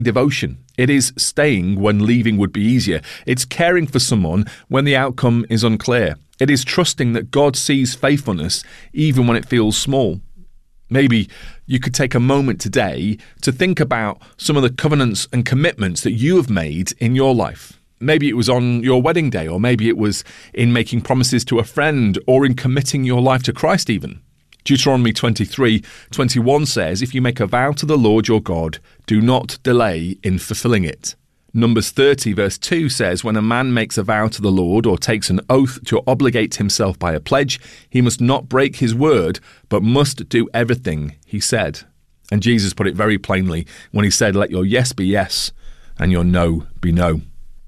devotion. It is staying when leaving would be easier. It's caring for someone when the outcome is unclear. It is trusting that God sees faithfulness even when it feels small. Maybe you could take a moment today to think about some of the covenants and commitments that you have made in your life. Maybe it was on your wedding day, or maybe it was in making promises to a friend, or in committing your life to Christ even. Deuteronomy 23:21 says, "If you make a vow to the Lord your God, do not delay in fulfilling it." Numbers 30 verse 2 says, "When a man makes a vow to the Lord or takes an oath to obligate himself by a pledge, he must not break his word, but must do everything he said." And Jesus put it very plainly when he said, "Let your yes be yes and your no be no."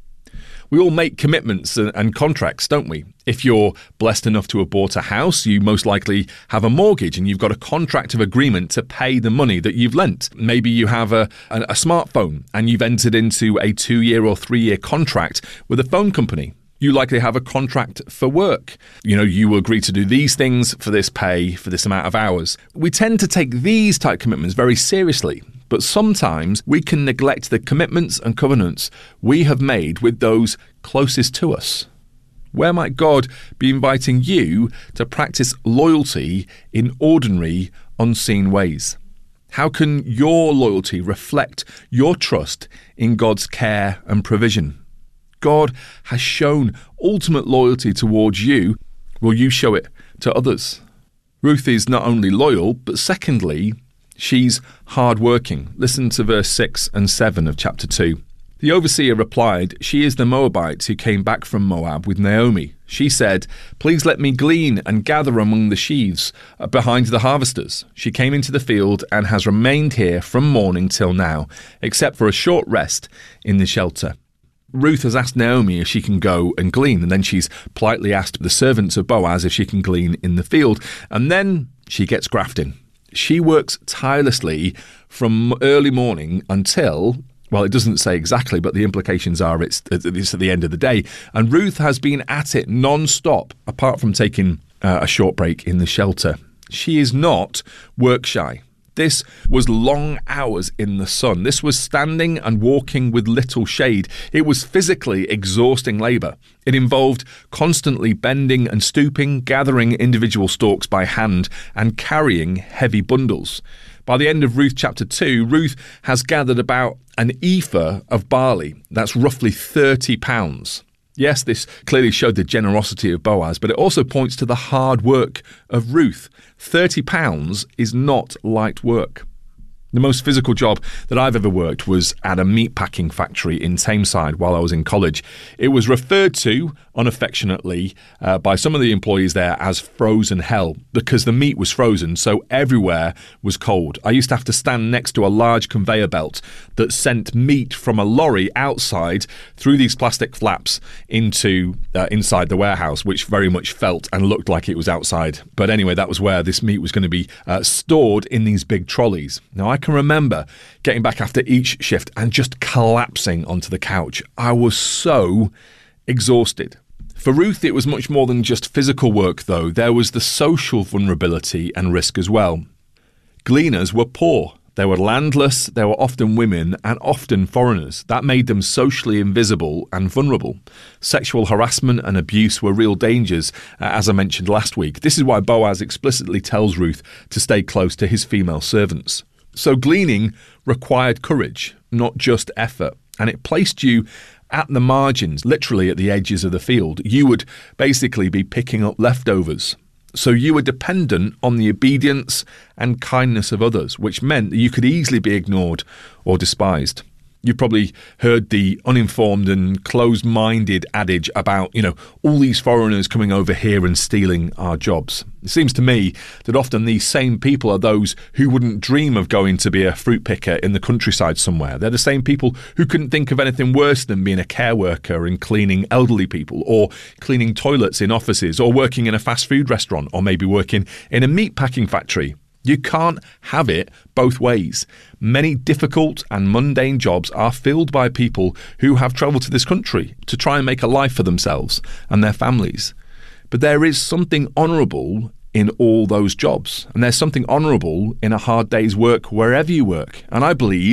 We all make commitments and contracts, don't we? If you're blessed enough to have bought a house, you most likely have a mortgage and you've got a contract of agreement to pay the money that you've lent. Maybe you have a smartphone and you've entered into a 2-year or 3-year contract with a phone company. You likely have a contract for work. You will agree to do these things for this pay, for this amount of hours. We tend to take these type commitments very seriously. But sometimes we can neglect the commitments and covenants we have made with those closest to us. Where might God be inviting you to practice loyalty in ordinary, unseen ways? How can your loyalty reflect your trust in God's care and provision? God has shown ultimate loyalty towards you. Will you show it to others? Ruth is not only loyal, but secondly, she's hard-working. Listen to verse 6 and 7 of chapter 2. The overseer replied, "She is the Moabite who came back from Moab with Naomi. She said, 'Please let me glean and gather among the sheaves behind the harvesters.' She came into the field and has remained here from morning till now, except for a short rest in the shelter." Ruth has asked Naomi if she can go and glean, and then she's politely asked the servants of Boaz if she can glean in the field, and then she gets grafting. She works tirelessly from early morning until, well, it doesn't say exactly, but the implications are it's at the end of the day. And Ruth has been at it non-stop, apart from taking a short break in the shelter. She is not work shy. This was long hours in the sun. This was standing and walking with little shade. It was physically exhausting labour. It involved constantly bending and stooping, gathering individual stalks by hand, and carrying heavy bundles. By the end of Ruth chapter 2, Ruth has gathered about an ephah of barley. That's roughly 30 pounds. Yes, this clearly showed the generosity of Boaz, but it also points to the hard work of Ruth. 30 pounds is not light work. The most physical job that I've ever worked was at a meat packing factory in Tameside while I was in college. It was referred to unaffectionately by some of the employees there as frozen hell because the meat was frozen, so everywhere was cold. I used to have to stand next to a large conveyor belt that sent meat from a lorry outside through these plastic flaps into inside the warehouse, which very much felt and looked like it was outside. But anyway, that was where this meat was going to be stored in these big trolleys. Now, I can remember getting back after each shift and just collapsing onto the couch. I was so exhausted. For Ruth, it was much more than just physical work, though. There was the social vulnerability and risk as well. Gleaners were poor. They were landless, they were often women and often foreigners. That made them socially invisible and vulnerable. Sexual harassment and abuse were real dangers, as I mentioned last week. This is why Boaz explicitly tells Ruth to stay close to his female servants. So gleaning required courage, not just effort, and it placed you at the margins, literally at the edges of the field. You would basically be picking up leftovers. So you were dependent on the obedience and kindness of others, which meant that you could easily be ignored or despised. You've probably heard the uninformed and closed-minded adage about, all these foreigners coming over here and stealing our jobs. It seems to me that often these same people are those who wouldn't dream of going to be a fruit picker in the countryside somewhere. They're the same people who couldn't think of anything worse than being a care worker and cleaning elderly people, or cleaning toilets in offices, or working in a fast food restaurant, or maybe working in a meat packing factory. You can't have it both ways. Many difficult and mundane jobs are filled by people who have travelled to this country to try and make a life for themselves and their families. But there is something honourable in all those jobs. And there's something honourable in a hard day's work wherever you work. And I believe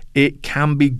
it can be